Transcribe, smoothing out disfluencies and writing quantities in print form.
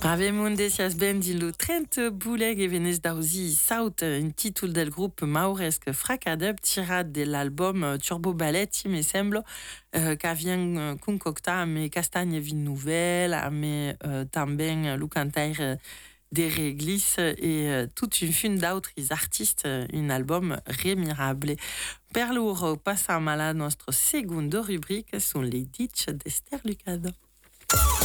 Ravemunde sias ben di lo 30 bouleg e venez dauzi saut un titul del groupe mauresc Fracadub tirat de l'album Turbo Ballet, me sembla, ca vien concocta a me castagne vin nouvel, a me também lo cantaire des réglis et toute une fune d'autres artistes, un album remirable. Per loro passam alla nostra seconda rubrique, sont les ditch d'Esther Lucado.